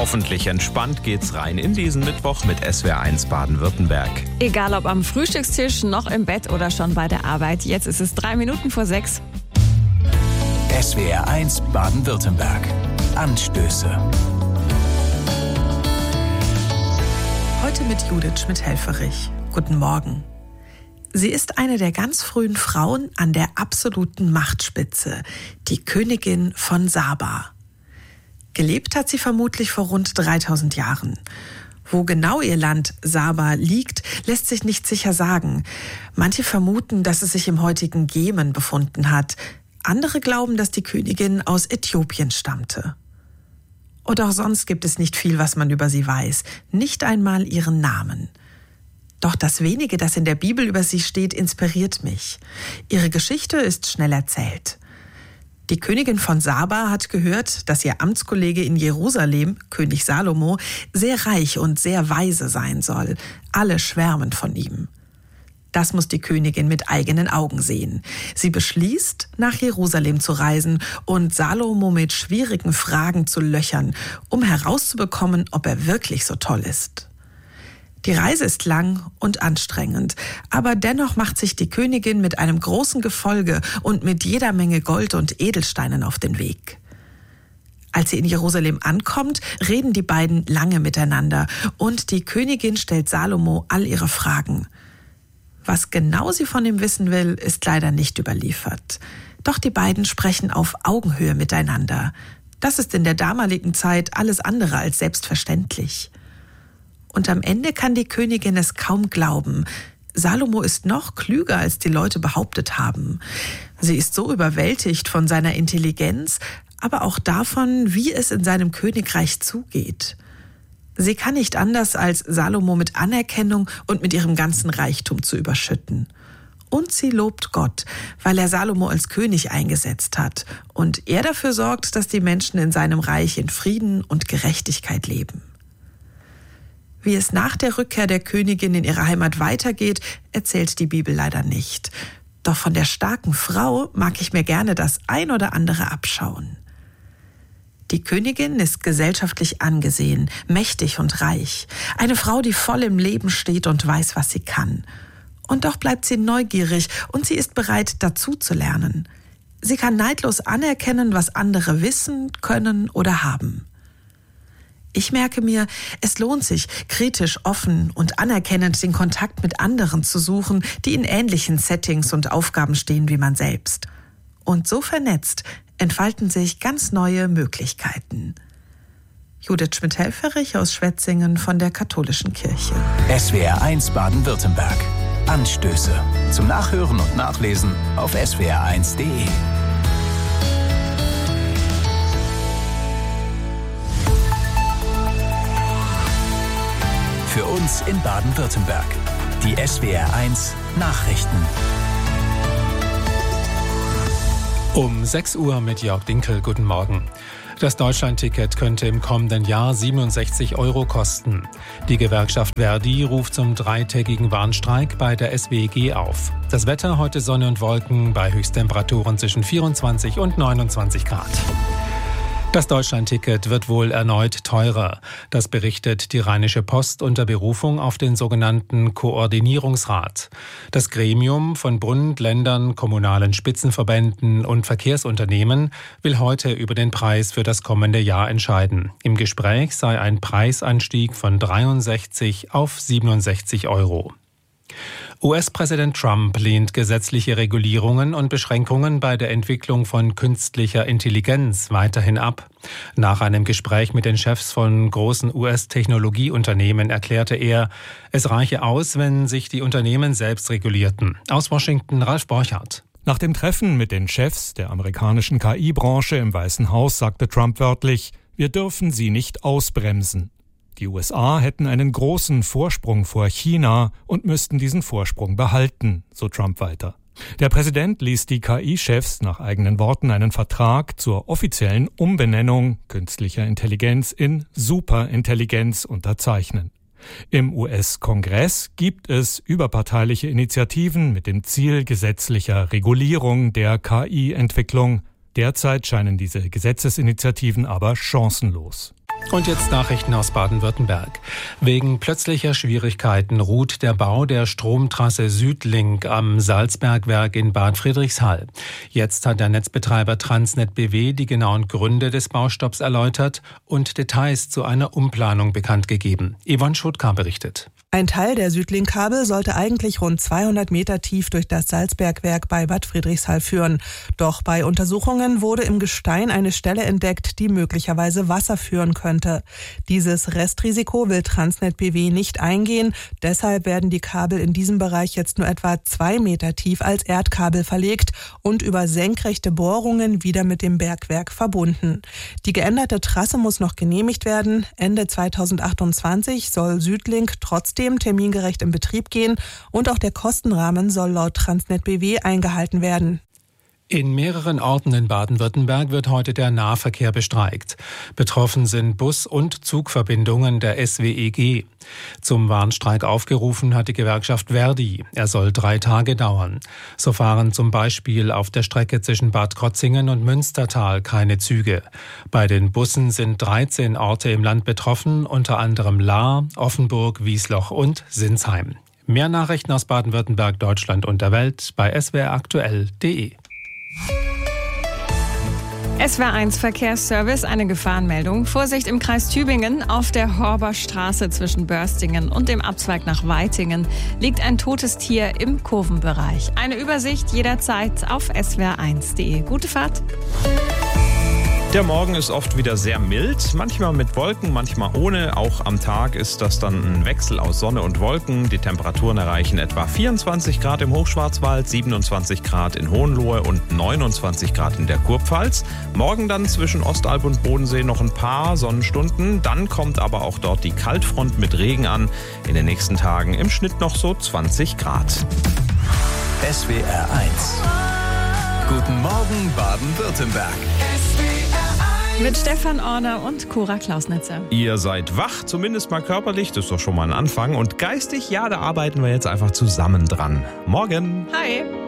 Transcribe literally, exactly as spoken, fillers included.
Hoffentlich entspannt geht's rein in diesen Mittwoch mit S W R eins Baden-Württemberg. Egal ob am Frühstückstisch, noch im Bett oder schon bei der Arbeit. Jetzt ist es drei Minuten vor sechs. S W R eins Baden-Württemberg. Anstöße. Heute mit Judith Schmidt-Helferich. Guten Morgen. Sie ist eine der ganz frühen Frauen an der absoluten Machtspitze, die Königin von Saba. Gelebt hat sie vermutlich vor rund dreitausend Jahren. Wo genau ihr Land Saba liegt, lässt sich nicht sicher sagen. Manche vermuten, dass es sich im heutigen Jemen befunden hat. Andere glauben, dass die Königin aus Äthiopien stammte. Und auch sonst gibt es nicht viel, was man über sie weiß. Nicht einmal ihren Namen. Doch das wenige, das in der Bibel über sie steht, inspiriert mich. Ihre Geschichte ist schnell erzählt. Die Königin von Saba hat gehört, dass ihr Amtskollege in Jerusalem, König Salomo, sehr reich und sehr weise sein soll. Alle schwärmen von ihm. Das muss die Königin mit eigenen Augen sehen. Sie beschließt, nach Jerusalem zu reisen und Salomo mit schwierigen Fragen zu löchern, um herauszubekommen, ob er wirklich so toll ist. Die Reise ist lang und anstrengend, aber dennoch macht sich die Königin mit einem großen Gefolge und mit jeder Menge Gold und Edelsteinen auf den Weg. Als sie in Jerusalem ankommt, reden die beiden lange miteinander und die Königin stellt Salomo all ihre Fragen. Was genau sie von ihm wissen will, ist leider nicht überliefert. Doch die beiden sprechen auf Augenhöhe miteinander. Das ist in der damaligen Zeit alles andere als selbstverständlich. Und am Ende kann die Königin es kaum glauben. Salomo ist noch klüger, als die Leute behauptet haben. Sie ist so überwältigt von seiner Intelligenz, aber auch davon, wie es in seinem Königreich zugeht. Sie kann nicht anders, als Salomo mit Anerkennung und mit ihrem ganzen Reichtum zu überschütten. Und sie lobt Gott, weil er Salomo als König eingesetzt hat und er dafür sorgt, dass die Menschen in seinem Reich in Frieden und Gerechtigkeit leben. Wie es nach der Rückkehr der Königin in ihre Heimat weitergeht, erzählt die Bibel leider nicht. Doch von der starken Frau mag ich mir gerne das ein oder andere abschauen. Die Königin ist gesellschaftlich angesehen, mächtig und reich. Eine Frau, die voll im Leben steht und weiß, was sie kann. Und doch bleibt sie neugierig und sie ist bereit, dazu zu lernen. Sie kann neidlos anerkennen, was andere wissen, können oder haben. Ich merke mir, es lohnt sich, kritisch, offen und anerkennend den Kontakt mit anderen zu suchen, die in ähnlichen Settings und Aufgaben stehen wie man selbst. Und so vernetzt entfalten sich ganz neue Möglichkeiten. Judith Schmidt-Helferich aus Schwetzingen von der Katholischen Kirche. S W R eins Baden-Württemberg. Anstöße. Zum Nachhören und Nachlesen auf S W R eins Punkt de. Für uns in Baden-Württemberg. Die S W R eins Nachrichten. Um sechs Uhr mit Jörg Dinkel. Guten Morgen. Das Deutschlandticket könnte im kommenden Jahr siebenundsechzig Euro kosten. Die Gewerkschaft Verdi ruft zum dreitägigen Warnstreik bei der S W G auf. Das Wetter heute Sonne und Wolken bei Höchsttemperaturen zwischen vierundzwanzig und neunundzwanzig Grad. Das Deutschlandticket wird wohl erneut teurer. Das berichtet die Rheinische Post unter Berufung auf den sogenannten Koordinierungsrat. Das Gremium von Bund, Ländern, kommunalen Spitzenverbänden und Verkehrsunternehmen will heute über den Preis für das kommende Jahr entscheiden. Im Gespräch sei ein Preisanstieg von dreiundsechzig auf siebenundsechzig Euro. U S-Präsident Trump lehnt gesetzliche Regulierungen und Beschränkungen bei der Entwicklung von künstlicher Intelligenz weiterhin ab. Nach einem Gespräch mit den Chefs von großen U S-Technologieunternehmen erklärte er, es reiche aus, wenn sich die Unternehmen selbst regulierten. Aus Washington Ralf Borchardt. Nach dem Treffen mit den Chefs der amerikanischen K I-Branche im Weißen Haus sagte Trump wörtlich, wir dürfen sie nicht ausbremsen. Die U S A hätten einen großen Vorsprung vor China und müssten diesen Vorsprung behalten, so Trump weiter. Der Präsident ließ die K I-Chefs nach eigenen Worten einen Vertrag zur offiziellen Umbenennung künstlicher Intelligenz in Superintelligenz unterzeichnen. Im U S-Kongress gibt es überparteiliche Initiativen mit dem Ziel gesetzlicher Regulierung der K I-Entwicklung. Derzeit scheinen diese Gesetzesinitiativen aber chancenlos. Und jetzt Nachrichten aus Baden-Württemberg. Wegen plötzlicher Schwierigkeiten ruht der Bau der Stromtrasse Südlink am Salzbergwerk in Bad Friedrichshall. Jetzt hat der Netzbetreiber Transnet B W die genauen Gründe des Baustopps erläutert und Details zu einer Umplanung bekannt gegeben. Yvonne Schutka berichtet. Ein Teil der Südlink-Kabel sollte eigentlich rund zweihundert Meter tief durch das Salzbergwerk bei Bad Friedrichshall führen. Doch bei Untersuchungen wurde im Gestein eine Stelle entdeckt, die möglicherweise Wasser führen könnte. Dieses Restrisiko will Transnet B W nicht eingehen. Deshalb werden die Kabel in diesem Bereich jetzt nur etwa zwei Meter tief als Erdkabel verlegt und über senkrechte Bohrungen wieder mit dem Bergwerk verbunden. Die geänderte Trasse muss noch genehmigt werden. Ende zweitausendachtundzwanzig soll Südlink trotzdem termingerecht in Betrieb gehen und auch der Kostenrahmen soll laut Transnet B W eingehalten werden. In mehreren Orten in Baden-Württemberg wird heute der Nahverkehr bestreikt. Betroffen sind Bus- und Zugverbindungen der S W E G. Zum Warnstreik aufgerufen hat die Gewerkschaft Verdi. Er soll drei Tage dauern. So fahren zum Beispiel auf der Strecke zwischen Bad Krotzingen und Münstertal keine Züge. Bei den Bussen sind dreizehn Orte im Land betroffen, unter anderem Lahr, Offenburg, Wiesloch und Sinsheim. Mehr Nachrichten aus Baden-Württemberg, Deutschland und der Welt bei s w r aktuell punkt d e. S W R eins Verkehrsservice, eine Gefahrenmeldung. Vorsicht im Kreis Tübingen. Auf der Horberstraße zwischen Börstingen und dem Abzweig nach Weitingen liegt ein totes Tier im Kurvenbereich. Eine Übersicht jederzeit auf s w r eins punkt d e. Gute Fahrt. Der Morgen ist oft wieder sehr mild, manchmal mit Wolken, manchmal ohne. Auch am Tag ist das dann ein Wechsel aus Sonne und Wolken. Die Temperaturen erreichen etwa vierundzwanzig Grad im Hochschwarzwald, siebenundzwanzig Grad in Hohenlohe und neunundzwanzig Grad in der Kurpfalz. Morgen dann zwischen Ostalb und Bodensee noch ein paar Sonnenstunden. Dann kommt aber auch dort die Kaltfront mit Regen an. In den nächsten Tagen im Schnitt noch so zwanzig Grad. S W R eins. Guten Morgen Baden-Württemberg. Mit Stefan Orner und Cora Klausnitzer. Ihr seid wach, zumindest mal körperlich, das ist doch schon mal ein Anfang. Und geistig, ja, da arbeiten wir jetzt einfach zusammen dran. Morgen. Hi.